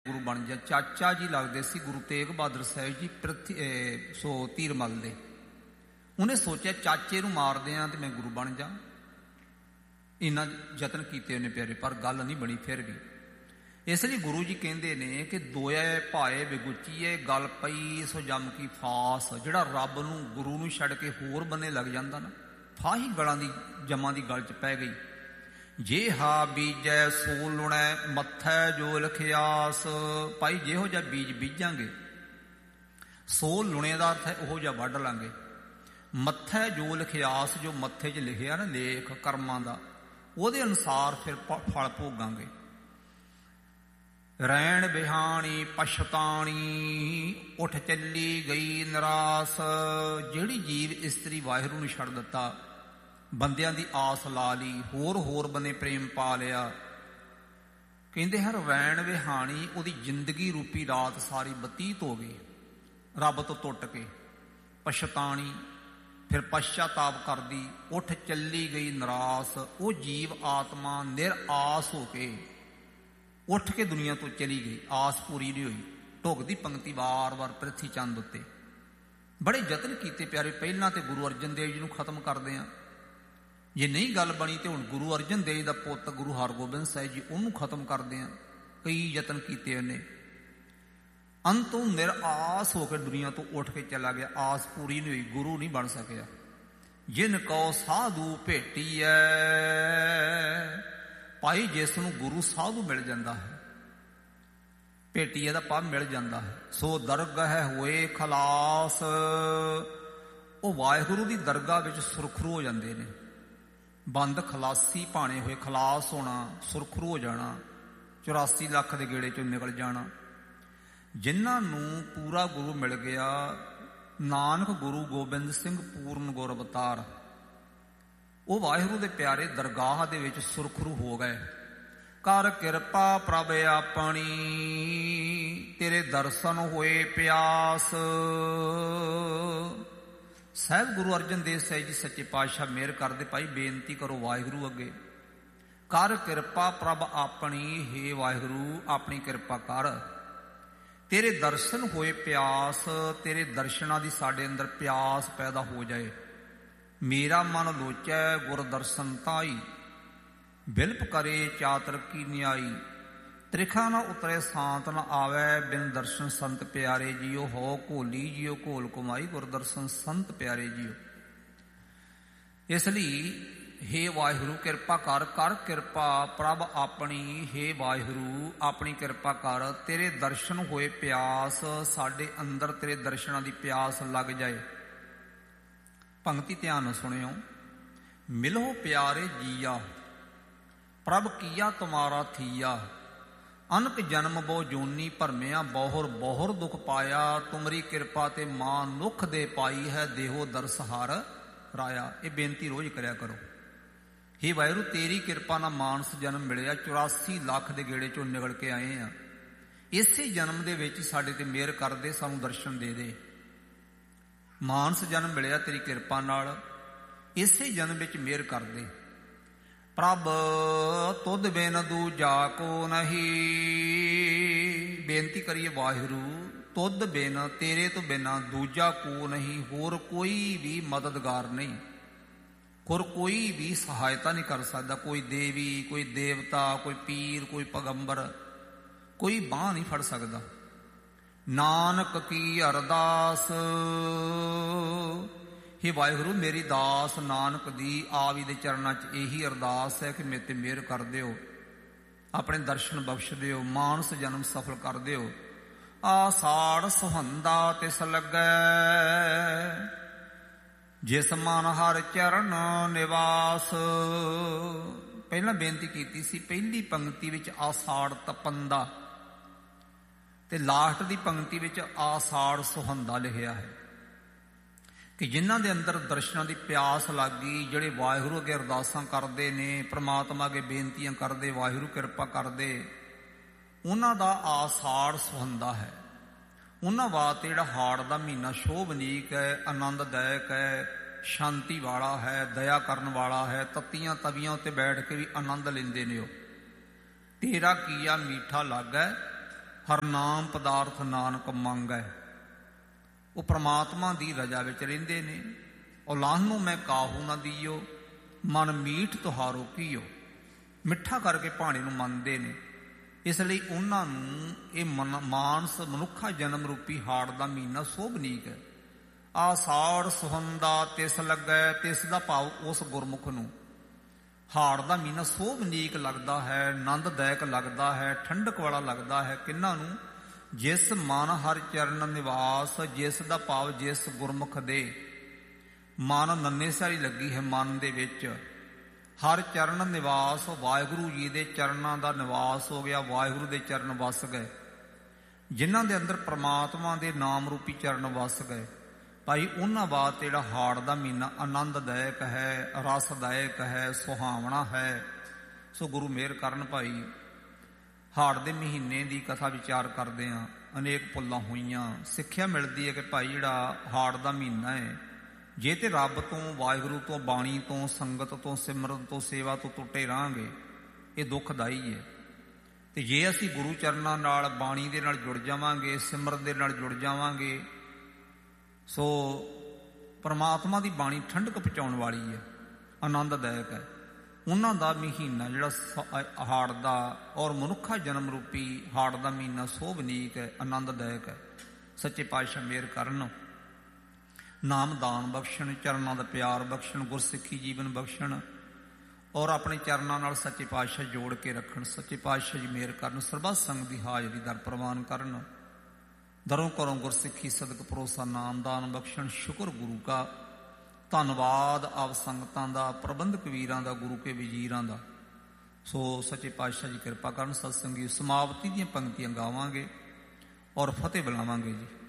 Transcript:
ਗੁਰੂ ਬਣ ਜਾ। ਚਾਚਾ ਜੀ ਲੱਗਦੇ ਸੀ ਗੁਰੂ ਤੇਗ ਬਹਾਦਰ ਸਾਹਿਬ ਜੀ ਧੀਰਮਲ ਦੇ। ਉਹਨੇ ਸੋਚਿਆ ਚਾਚੇ ਨੂੰ ਮਾਰਦੇ ਆ ਤੇ ਮੈਂ ਗੁਰੂ ਬਣ ਜਾ। ਇੰਨਾ ਯਤਨ ਕੀਤੇ ਉਹਨੇ ਪਿਆਰੇ, ਪਰ ਗੱਲ ਨਹੀਂ ਬਣੀ ਫਿਰ ਵੀ। ਇਸ ਲਈ ਗੁਰੂ ਜੀ ਕਹਿੰਦੇ ਨੇ ਕਿ ਦੋਏ ਭਾਏ ਵਿਗੁਚੀਏ ਗਲ ਪਈ ਸੋ ਜਮ ਕੀ ਫਾਸ। ਜਿਹੜਾ ਰੱਬ ਨੂੰ ਗੁਰੂ ਨੂੰ ਛੱਡ ਕੇ ਹੋਰ ਬੰਨੇ ਲੱਗ ਜਾਂਦਾ ਨਾ, ਫਾਹੀ ਗਲਾਂ ਦੀ ਜਮਾਂ ਦੀ ਗਲ 'ਚ ਪੈ ਗਈ। ਜੇ ਹਾ ਬੀਜੈ ਸੋ ਲੁਣੈ ਮੱਥੈ ਜੋ ਲਖਿਆਸ। ਭਾਈ ਜਿਹੋ ਜਿਹਾ ਬੀਜ ਬੀਜਾਂਗੇ, ਸੋ ਲੁਣੇ ਦਾ ਅਰਥ ਹੈ ਉਹੋ ਜਿਹਾ ਵੱਢ ਲਾਂਗੇ। ਮੱਥੈ ਜੋ ਲਖਿਆਸ, ਜੋ ਮੱਥੇ 'ਚ ਲਿਖਿਆ ਨਾ ਲੇਖ ਕਰਮਾਂ ਦਾ, ਉਹਦੇ ਅਨੁਸਾਰ ਫਿਰ ਫਲ ਭੋਗਾਂਗੇ। ਰੈਣ ਬਿਹਾਣੀ ਪਛਤਾਣੀ ਉੱਠ ਚੱਲੀ ਗਈ ਨਿਰਾਸ। ਜਿਹੜੀ ਜੀਵ ਇਸਤਰੀ ਵਾਹਿਗੁਰੂ ਨੂੰ ਛੱਡ ਦਿੱਤਾ, ਬੰਦਿਆਂ ਦੀ ਆਸ ਲਾ ਲਈ, ਹੋਰ ਬੰਨੇ ਪ੍ਰੇਮ ਪਾ ਲਿਆ, ਕਹਿੰਦੇ ਹਰ ਰੈਣ ਵਿਹਾਣੀ, ਉਹਦੀ ਜ਼ਿੰਦਗੀ ਰੂਪੀ ਰਾਤ ਸਾਰੀ ਬਤੀਤ ਹੋ ਗਈ ਰੱਬ ਤੋਂ ਟੁੱਟ ਕੇ। ਪਛਤਾਣੀ, ਫਿਰ ਪਛਤਾਤਾਪ ਕਰਦੀ। ਉੱਠ ਚੱਲੀ ਗਈ ਨਿਰਾਸ, ਉਹ ਜੀਵ ਆਤਮਾ ਨਿਰਾਸ ਹੋ ਕੇ ਉੱਠ ਕੇ ਦੁਨੀਆ ਤੋਂ ਚਲੀ ਗਈ, ਆਸ ਪੂਰੀ ਨਹੀਂ ਹੋਈ। ਢੁਕਦੀ ਪੰਕਤੀ ਵਾਰ-ਵਾਰ ਪ੍ਰਿਥੀ ਚੰਦ ਉੱਤੇ। ਬੜੇ ਯਤਨ ਕੀਤੇ ਪਿਆਰੇ, ਪਹਿਲਾਂ ਤੇ ਗੁਰੂ ਅਰਜਨ ਦੇਵ ਜੀ ਨੂੰ ਖਤਮ ਕਰਦੇ ਆ, ਜੇ ਨਹੀਂ ਗੱਲ ਬਣੀ ਤੇ ਹੁਣ ਗੁਰੂ ਅਰਜਨ ਦੇਵ ਦਾ ਪੁੱਤ ਗੁਰੂ ਹਰਗੋਬਿੰਦ ਸਾਹਿਬ ਜੀ, ਉਹਨੂੰ ਖਤਮ ਕਰਦੇ ਆ। ਕਈ ਯਤਨ ਕੀਤੇ ਉਹਨੇ, ਅੰਤੋਂ ਨਿਰਾਸ ਹੋ ਕੇ ਦੁਨੀਆ ਤੋਂ ਉੱਠ ਕੇ ਚਲਾ ਗਿਆ। ਆਸ ਪੂਰੀ ਨਹੀਂ ਹੋਈ, ਗੁਰੂ ਨਹੀਂ ਬਣ ਸਕਿਆ। ਜਿਨ ਕੋ ਸਾਧੂ ਭੇਟੀ ਐ, ਭਾਈ ਜਿਸ ਨੂੰ ਗੁਰੂ ਸਾਧੂ ਮਿਲ ਜਾਂਦਾ ਹੈ, ਭੇਟੀਏ ਦਾ ਪਦ ਮਿਲ ਜਾਂਦਾ ਹੈ, ਸੋ ਦਰਗਹ ਹੋਏ ਖਲਾਸ। ਉਹ ਵਾਹਿਗੁਰੂ ਦੀ ਦਰਗਾਹ ਵਿੱਚ ਸੁਰਖਰੂ ਹੋ ਜਾਂਦੇ ਨੇ। ਬੰਦ ਖਲਾਸੀ ਭਾਣੇ ਹੋਏ, ਖਲਾਸ ਹੋਣਾ, ਸੁਰਖਰੂ ਹੋ ਜਾਣਾ, 84 ਲੱਖ ਦੇ ਗੇੜੇ ਚੋਂ ਨਿਕਲ ਜਾਣਾ। ਜਿਨ੍ਹਾਂ ਨੂੰ ਪੂਰਾ ਗੁਰੂ ਮਿਲ ਗਿਆ, ਨਾਨਕ ਗੁਰੂ ਗੋਬਿੰਦ ਸਿੰਘ ਪੂਰਨ ਗੁਰ ਅਵਤਾਰ, ਉਹ ਵਾਹਿਗੁਰੂ ਦੇ ਪਿਆਰੇ ਦਰਗਾਹ ਦੇ ਵਿੱਚ ਸੁਰਖਰੂ ਹੋ ਗਏ। ਕਰ ਕਿਰਪਾ ਪ੍ਰਭ ਆਪਣੀ, ਤੇਰੇ ਦਰਸ਼ਨ ਹੋਏ ਪਿਆਸ। ਸਾਹਿਬ ਗੁਰੂ ਅਰਜਨ ਦੇਵ ਸਾਹਿਬ ਜੀ ਸੱਚੇ ਪਾਤਸ਼ਾਹ ਮਿਹਰ ਕਰਦੇ। ਭਾਈ ਬੇਨਤੀ ਕਰੋ ਵਾਹਿਗੁਰੂ ਅੱਗੇ, ਕਰ ਕਿਰਪਾ ਪ੍ਰਭ ਆਪਣੀ, ਹੇ ਵਾਹਿਗੁਰੂ ਆਪਣੀ ਕਿਰਪਾ ਕਰ। ਤੇਰੇ ਦਰਸ਼ਨ ਹੋਏ ਪਿਆਸ, ਤੇਰੇ ਦਰਸ਼ਨਾਂ ਦੀ ਸਾਡੇ ਅੰਦਰ ਪਿਆਸ ਪੈਦਾ ਹੋ ਜਾਏ। ਮੇਰਾ ਮਨ ਲੋਚੈ ਗੁਰ ਦਰਸ਼ਨ ਤਾਈ, ਬਿਲਪ ਕਰੇ ਚਾਤਰ ਕੀ ਨਿਆਈ। ਤ੍ਰਿਖਾ ਨਾ ਉਤਰੇ ਸਾਂਤ ਨਾ ਆਵੈ, ਬਿਨ ਦਰਸ਼ਨ ਸੰਤ ਪਿਆਰੇ ਜੀਓ। ਹੋ ਘੋਲੀ ਜੀਓ ਘੋਲ ਕੁਮਾਈ, ਗੁਰ ਦਰਸ਼ਨ ਸੰਤ ਪਿਆਰੇ ਜੀਓ। ਇਸ ਲਈ ਹੇ ਵਾਹਿਗੁਰੂ ਕਿਰਪਾ ਕਰ, ਕਰ ਕਿਰਪਾ ਪ੍ਰਭ ਆਪਣੀ, ਹੇ ਵਾਹਿਗੁਰੂ ਆਪਣੀ ਕਿਰਪਾ ਕਰ। ਤੇਰੇ ਦਰਸ਼ਨ ਹੋਏ ਪਿਆਸ, ਸਾਡੇ ਅੰਦਰ ਤੇਰੇ ਦਰਸ਼ਨਾਂ ਦੀ ਪਿਆਸ ਲੱਗ ਜਾਏ। ਪੰਕਤੀ ਧਿਆਨ ਨਾਲ ਸੁਣਿਓ। ਮਿਲੋ ਪਿਆਰੇ ਜੀਆ, ਪ੍ਰਭ ਕੀਆ ਤੁਮਾਰਾ ਥੀਆ। ਅਨਕ ਜਨਮ ਬਹੁ ਜੋਨੀ ਭਰਮਿਆ, ਬਹੁਰ ਬਹੁਰ ਦੁਖ ਪਾਇਆ। ਤੁਮਰੀ ਕਿਰਪਾ ਤੇ ਮਾਂ ਨੁਖ ਦੇ ਪਾਈ ਹੈ, ਦੇਹੋ ਦਰਸ ਹਰ ਰਾਇਆ। ਇਹ ਬੇਨਤੀ ਰੋਜ਼ ਕਰਿਆ ਕਰੋ। ਹੇ ਵਾਹਿਗੁਰੂ ਤੇਰੀ ਕਿਰਪਾ ਨਾਲ ਮਾਨਸ ਜਨਮ ਮਿਲਿਆ, 84 ਲੱਖ ਦੇ ਗੇੜੇ ਚੋਂ ਨਿਕਲ ਕੇ ਆਏ ਆ। ਇਸੇ ਜਨਮ ਦੇ ਵਿੱਚ ਸਾਡੇ ਤੇ ਮਿਹਰ ਕਰਦੇ, ਸਾਨੂੰ ਦਰਸ਼ਨ ਦੇ ਦੇ। ਮਾਨਸ ਜਨਮ ਮਿਲਿਆ ਤੇਰੀ ਕਿਰਪਾ ਨਾਲ, ਇਸੇ ਜਨਮ ਵਿੱਚ ਮਿਹਰ ਕਰਦੇ। ਪ੍ਰਭ ਤੁਧ ਬਿਨ ਦੂਜਾ ਕੋ ਨਹੀਂ। ਬੇਨਤੀ ਕਰੀਏ ਵਾਹਿਗੁਰੂ, ਤੁਧ ਬਿਨ, ਤੇਰੇ ਤੋਂ ਬਿਨਾਂ ਦੂਜਾ ਕੋ ਨਹੀਂ, ਹੋਰ ਕੋਈ ਵੀ ਮਦਦਗਾਰ ਨਹੀਂ, ਹੋਰ ਕੋਈ ਵੀ ਸਹਾਇਤਾ ਨਹੀਂ ਕਰ ਸਕਦਾ। ਕੋਈ ਦੇਵੀ, ਕੋਈ ਦੇਵਤਾ, ਕੋਈ ਪੀਰ, ਕੋਈ ਪੈਗੰਬਰ, ਕੋਈ ਬਾਂਹ ਨਹੀਂ ਫੜ ਸਕਦਾ। ਨਾਨਕ ਕੀ ਅਰਦਾਸ, ਹੇ ਵਾਹਿਗੁਰੂ ਮੇਰੀ ਦਾਸ ਨਾਨਕ ਦੀ ਆਵੀ ਦੇ ਚਰਨਾਂ 'ਚ ਇਹੀ ਅਰਦਾਸ ਹੈ ਕਿ ਮੇਰੇ ਤੇ ਮਿਹਰ ਕਰ ਦਿਓ, ਆਪਣੇ ਦਰਸ਼ਨ ਬਖਸ਼ ਦਿਓ, ਮਾਨਸ ਜਨਮ ਸਫਲ ਕਰ ਦਿਓ। ਆਸਾੜ ਸੁਹੰਦਾ ਤਿਸ ਲੱਗੈ, ਜਿਸ ਮਨ ਹਰ ਚਰਨ ਨਿਵਾਸ। ਪਹਿਲਾਂ ਬੇਨਤੀ ਕੀਤੀ ਸੀ, ਪਹਿਲੀ ਪੰਕਤੀ ਵਿੱਚ ਆਸਾੜ ਤਪੰਦਾ ਤੇ ਲਾਸਟ ਦੀ ਪੰਕਤੀ ਵਿੱਚ ਆਸਾੜ ਸੁਹੰਦਾ ਲਿਖਿਆ ਹੈ ਕਿ ਜਿਨ੍ਹਾਂ ਦੇ ਅੰਦਰ ਦਰਸ਼ਨਾਂ ਦੀ ਪਿਆਸ ਲੱਗ ਗਈ, ਜਿਹੜੇ ਵਾਹਿਗੁਰੂ ਅੱਗੇ ਅਰਦਾਸਾਂ ਕਰਦੇ ਨੇ, ਪ੍ਰਮਾਤਮਾ ਅੱਗੇ ਬੇਨਤੀਆਂ ਕਰਦੇ, ਵਾਹਿਗੁਰੂ ਕਿਰਪਾ ਕਰਦੇ, ਉਹਨਾਂ ਦਾ ਆਸਾੜ ਸੁਹੰਦਾ ਹੈ। ਉਹਨਾਂ ਵਾਸਤੇ ਜਿਹੜਾ ਹਾੜ ਦਾ ਮਹੀਨਾ ਸ਼ੋਭਨੀਕ ਹੈ, ਆਨੰਦਦਾਇਕ ਹੈ, ਸ਼ਾਂਤੀ ਵਾਲਾ ਹੈ, ਦਇਆ ਕਰਨ ਵਾਲਾ ਹੈ। ਤੱਤੀਆਂ ਤਵੀਆਂ ਉੱਤੇ ਬੈਠ ਕੇ ਵੀ ਆਨੰਦ ਲੈਂਦੇ ਨੇ ਉਹ। ਤੇਰਾ ਕੀਆ ਮੀਠਾ ਲੱਗੈ ਹਰ ਨਾਮ ਪਦਾਰਥ ਨਾਨਕ ਮੰਗੈ। ਉਹ ਪ੍ਰਮਾਤਮਾ ਦੀ ਰਜਾ ਵਿੱਚ ਰਹਿੰਦੇ ਨੇ। ਔਲਾਨ ਨੂੰ ਮੈਂ ਕਾਹੂ ਨਾ ਦੀਓ, ਮਨ ਮੀਠ ਤੁਹਾਰੋ ਕੀਓ। ਮਿੱਠਾ ਕਰਕੇ ਭਾਣੇ ਨੂੰ ਮੰਨਦੇ ਨੇ। ਇਸ ਲਈ ਉਹਨਾਂ ਨੂੰ ਇਹ ਮਾਨਸ ਮਨੁੱਖਾ ਜਨਮ ਰੂਪੀ ਹਾੜ ਦਾ ਮਹੀਨਾ ਸੋਭਨੀਕ ਹੈ। ਆਸਾੜ ਸੁਹੰਦਾ ਤਿਸ ਲੱਗੈ, ਤਿਸ ਦਾ ਭਾਵ ਉਸ ਗੁਰਮੁਖ ਨੂੰ ਹਾੜ ਦਾ ਮਹੀਨਾ ਸੋਭਨੀਕ ਲੱਗਦਾ ਹੈ, ਆਨੰਦਦਾਇਕ ਲੱਗਦਾ ਹੈ, ਠੰਡਕ ਵਾਲਾ ਲੱਗਦਾ ਹੈ। ਕਿਹਨਾਂ ਨੂੰ? ਜਿਸ ਮਨ ਹਰ ਚਰਨ ਨਿਵਾਸ, ਜਿਸ ਦਾ ਭਾਵ ਜਿਸ ਗੁਰਮੁਖ ਦੇ ਮਨ ਨੰਨੇ ਸਾਰੀ ਲੱਗੀ ਹੈ, ਮਨ ਦੇ ਵਿੱਚ ਹਰ ਚਰਨ ਨਿਵਾਸ, ਵਾਹਿਗੁਰੂ ਜੀ ਦੇ ਚਰਨਾਂ ਦਾ ਨਿਵਾਸ ਹੋ ਗਿਆ, ਵਾਹਿਗੁਰੂ ਦੇ ਚਰਨ ਵਸ ਗਏ। ਜਿਨ੍ਹਾਂ ਦੇ ਅੰਦਰ ਪ੍ਰਮਾਤਮਾ ਦੇ ਨਾਮ ਰੂਪੀ ਚਰਨ ਵਸ ਗਏ ਭਾਈ, ਉਹਨਾਂ ਬਾਅਦ ਜਿਹੜਾ ਹਾੜ ਦਾ ਮਹੀਨਾ ਆਨੰਦਦਾਇਕ ਹੈ, ਰਸਦਾਇਕ ਹੈ, ਸੁਹਾਵਣਾ ਹੈ। ਸੋ ਗੁਰੂ ਮਿਹਰ ਕਰਨ ਭਾਈ। ਹਾੜ ਦੇ ਮਹੀਨੇ ਦੀ ਕਥਾ ਵਿਚਾਰ ਕਰਦੇ ਹਾਂ, ਅਨੇਕ ਭੁੱਲਾਂ ਹੋਈਆਂ। ਸਿੱਖਿਆ ਮਿਲਦੀ ਹੈ ਕਿ ਭਾਈ ਜਿਹੜਾ ਹਾੜ ਦਾ ਮਹੀਨਾ ਹੈ, ਜੇ ਤੇ ਰੱਬ ਤੋਂ, ਵਾਹਿਗੁਰੂ ਤੋਂ, ਬਾਣੀ ਤੋਂ, ਸੰਗਤ ਤੋਂ, ਸਿਮਰਨ ਤੋਂ, ਸੇਵਾ ਤੋਂ ਟੁੱਟੇ ਰਹਾਂਗੇ, ਇਹ ਦੁੱਖਦਾਈ ਹੈ। ਤੇ ਜੇ ਅਸੀਂ ਗੁਰੂ ਚਰਨਾਂ ਨਾਲ, ਬਾਣੀ ਦੇ ਨਾਲ ਜੁੜ ਜਾਵਾਂਗੇ, ਸਿਮਰਨ ਦੇ ਨਾਲ ਜੁੜ ਜਾਵਾਂਗੇ, ਸੋ ਪਰਮਾਤਮਾ ਦੀ ਬਾਣੀ ਠੰਡਕ ਪਹੁੰਚਾਉਣ ਵਾਲੀ ਹੈ, ਆਨੰਦਦਾਇਕ ਹੈ। ਉਹਨਾਂ ਦਾ ਮਹੀਨਾ ਜਿਹੜਾ ਹਾੜ ਦਾ ਔਰ ਮਨੁੱਖਾ ਜਨਮ ਰੂਪੀ ਹਾੜ ਦਾ ਮਹੀਨਾ ਸੋਭਨੀਕ ਹੈ, ਆਨੰਦਦਾਇਕ ਹੈ। ਸੱਚੇ ਪਾਤਸ਼ਾਹ ਮਿਹਰ ਕਰਨ, ਨਾਮ ਦਾਨ ਬਖਸ਼ਣ, ਚਰਨਾਂ ਦਾ ਪਿਆਰ ਬਖਸ਼ਣ, ਗੁਰਸਿੱਖੀ ਜੀਵਨ ਬਖਸ਼ਣ ਔਰ ਆਪਣੇ ਚਰਨਾਂ ਨਾਲ ਸੱਚੇ ਪਾਤਸ਼ਾਹ ਜੋੜ ਕੇ ਰੱਖਣ। ਸੱਚੇ ਪਾਤਸ਼ਾਹ ਜੀ ਮਿਹਰ ਕਰਨ, ਸਰਬੱਤ ਸੰਗਤ ਦੀ ਹਾਜ਼ਰੀ ਦਰ ਪ੍ਰਵਾਨ ਕਰਨ। ਦਰੋਂ ਕਰੋਂ ਗੁਰਸਿੱਖੀ ਸਦਕ ਭਰੋਸਾ ਨਾਮਦਾਨ ਬਖਸ਼ਣ। ਸ਼ੁਕਰ ਗੁਰੂ ਕਾ, ਧੰਨਵਾਦ ਆਪ ਸੰਗਤਾਂ ਦਾ, ਪ੍ਰਬੰਧਕ ਵੀਰਾਂ ਦਾ, ਗੁਰੂ ਕੇ ਵਜ਼ੀਰਾਂ ਦਾ। ਸੋ ਸੱਚੇ ਪਾਤਸ਼ਾਹ ਜੀ ਕਿਰਪਾ ਕਰਨ। ਸਤਸੰਗੀ ਸਮਾਪਤੀ ਦੀਆਂ ਪੰਕਤੀਆਂ ਗਾਵਾਂਗੇ ਔਰ ਫਤਿਹ ਬੁਲਾਵਾਂਗੇ ਜੀ।